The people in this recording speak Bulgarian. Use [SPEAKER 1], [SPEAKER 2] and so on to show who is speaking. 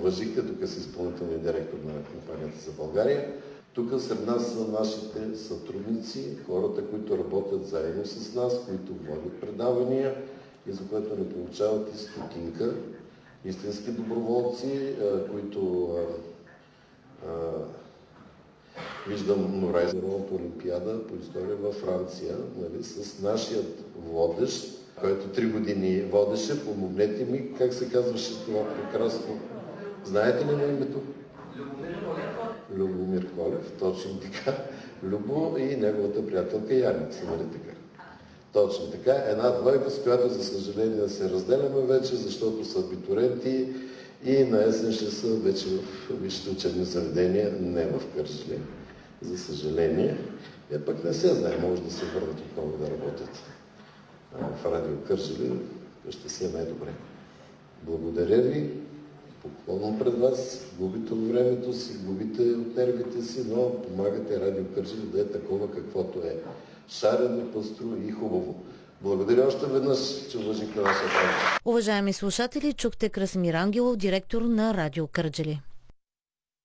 [SPEAKER 1] уважихте, тук си изпълнителният директор на компанията за България. Тук сред нас са нашите сътрудници, хората, които работят заедно с нас, които водят предавания и за което не получават и стотинка. Истински доброволци, които виждам Норайзеровата олимпиада по история във Франция, нали, с нашият водещ, който 3 години водеше. Помогнете ми, как се казваше това прекрасно. Знаете ли на името? Любомир Колев, точно така. Любо и неговата приятелка Яница, нали така? Точно така. Една двойка, с която за съжаление се разделяме вече, защото са абитуренти и на есен ще са вече в висшите учебни заведения, не в Кърджали. За съжаление. Пък не се знае, може да се върнат отново да работят в Радио Кърджали. Ще се е най-добре. Благодаря ви. Поклонвам пред вас. Губите от времето си, губите от нервите си, но помагате Радио Кърджали да е такова каквото е. Шарено, пъстро и хубаво. Благодаря още веднъж, че уважихте нашия проект.
[SPEAKER 2] Уважаеми слушатели, чухте Красимир Ангелов, директор на Радио Кърджали.